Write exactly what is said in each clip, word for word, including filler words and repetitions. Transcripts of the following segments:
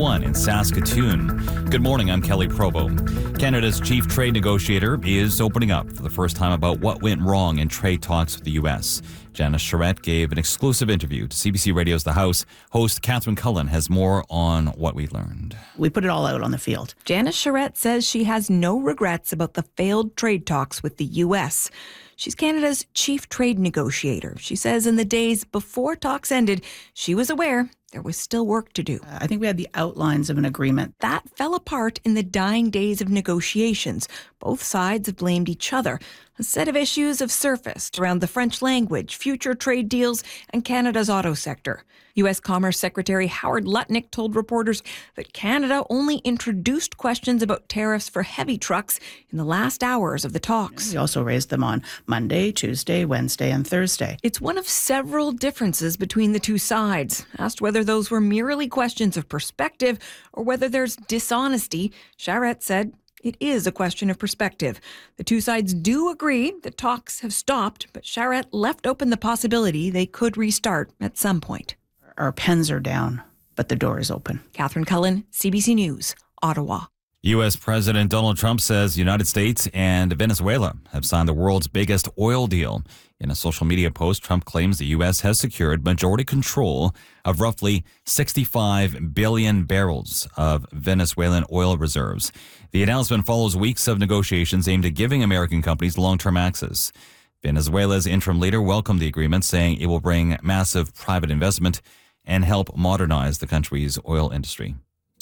one in Saskatoon. Good morning, I'm Kelly Provo. Canada's chief trade negotiator is opening up for the first time about what went wrong in trade talks with the U S. Janice Charette gave an exclusive interview to C B C Radio's The House. Host Catherine Cullen has more on what we learned. We put it all out on the field. Janice Charette says she has no regrets about the failed trade talks with the U S. She's Canada's chief trade negotiator. She says in the days before talks ended, she was aware there was still work to do. I think we had the outlines of an agreement. That fell apart in the dying days of negotiations. Both sides have blamed each other. A set of issues have surfaced around the French language, future trade deals, and Canada's auto sector. U S. Commerce Secretary Howard Lutnick told reporters that Canada only introduced questions about tariffs for heavy trucks in the last hours of the talks. We also raised them on Monday, Tuesday, Wednesday, and Thursday. It's one of several differences between the two sides. Asked whether those were merely questions of perspective or whether there's dishonesty, Charette said it is a question of perspective. The two sides do agree that talks have stopped, but Charette left open the possibility they could restart at some point. Our pens are down, but the door is open. Catherine Cullen, C B C News, Ottawa. U S. President Donald Trump says the United States and Venezuela have signed the world's biggest oil deal. In a social media post, Trump claims the U S has secured majority control of roughly sixty-five billion barrels of Venezuelan oil reserves. The announcement follows weeks of negotiations aimed at giving American companies long-term access. Venezuela's interim leader welcomed the agreement, saying it will bring massive private investment and help modernize the country's oil industry.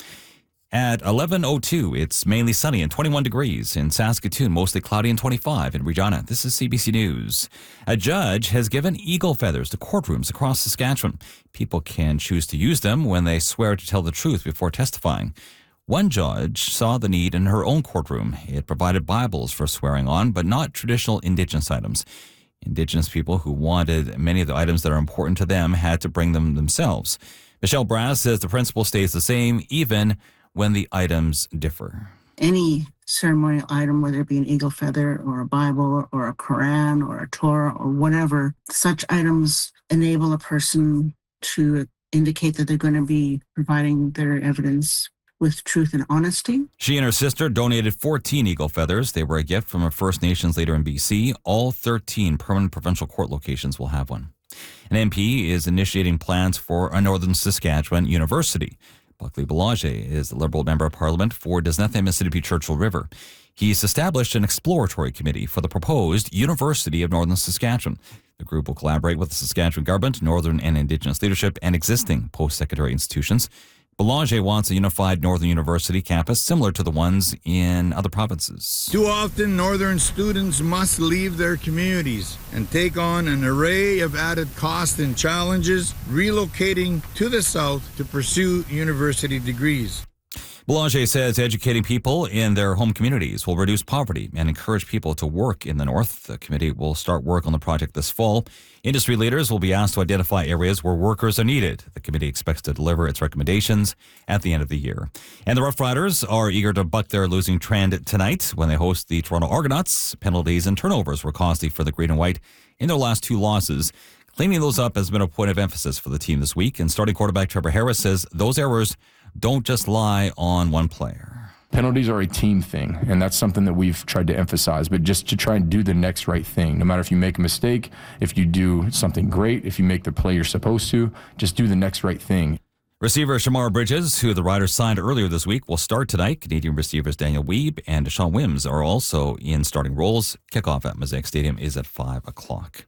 At eleven oh two, it's mainly sunny and twenty-one degrees. In Saskatoon, mostly cloudy and twenty-five. In Regina, this is C B C News. A judge has given eagle feathers to courtrooms across Saskatchewan. People can choose to use them when they swear to tell the truth before testifying. One judge saw the need in her own courtroom. It provided Bibles for swearing on, but not traditional Indigenous items. Indigenous people who wanted many of the items that are important to them had to bring them themselves. Michelle Brass says the principle stays the same even when the items differ. Any ceremonial item, whether it be an eagle feather or a Bible or a Quran or a Torah or whatever, such items enable a person to indicate that they're going to be providing their evidence with truth and honesty. She and her sister donated fourteen eagle feathers. They were a gift from a First Nations leader in B C. All thirteen permanent provincial court locations will have one. An M P is initiating plans for a Northern Saskatchewan university. Buckley Belanger is the Liberal Member of Parliament for Desnethé Mississippi Churchill River. He's established an exploratory committee for the proposed University of Northern Saskatchewan. The group will collaborate with the Saskatchewan government, Northern and Indigenous leadership, and existing post-secondary institutions. Belanger wants a unified Northern University campus similar to the ones in other provinces. Too often, Northern students must leave their communities and take on an array of added costs and challenges, relocating to the South to pursue university degrees. Belanger says educating people in their home communities will reduce poverty and encourage people to work in the North. The committee will start work on the project this fall. Industry leaders will be asked to identify areas where workers are needed. The committee expects to deliver its recommendations at the end of the year. And the Rough Riders are eager to buck their losing trend tonight when they host the Toronto Argonauts. Penalties and turnovers were costly for the Green and White in their last two losses. Cleaning those up has been a point of emphasis for the team this week, and starting quarterback Trevor Harris says those errors don't just lie on one player. Penalties are a team thing, and that's something that we've tried to emphasize, but just to try and do the next right thing. No matter if you make a mistake, if you do something great, if you make the play you're supposed to, just do the next right thing. Receiver Shamar Bridges, who the Riders signed earlier this week, will start tonight. Canadian receivers Daniel Weeb and Deshaun Wims are also in starting roles. Kickoff at Mosaic Stadium is at five o'clock.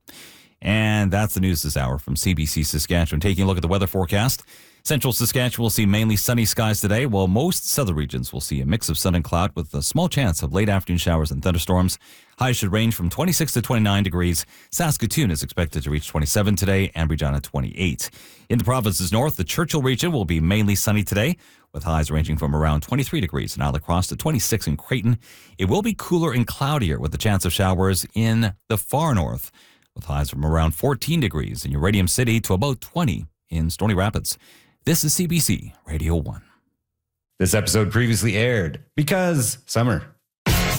And that's the news this hour from C B C Saskatchewan. Taking a look at the weather forecast. Central Saskatchewan will see mainly sunny skies today, while most southern regions will see a mix of sun and cloud with a small chance of late afternoon showers and thunderstorms. Highs should range from twenty-six to twenty-nine degrees. Saskatoon is expected to reach twenty-seven today and Regina twenty-eight. In the provinces north, the Churchill region will be mainly sunny today, with highs ranging from around twenty-three degrees in Isle Cross to twenty-six in Creighton. It will be cooler and cloudier with the chance of showers in the far north, with highs from around fourteen degrees in Uranium City to about twenty in Stony Rapids. This is C B C Radio one. This episode previously aired because summer.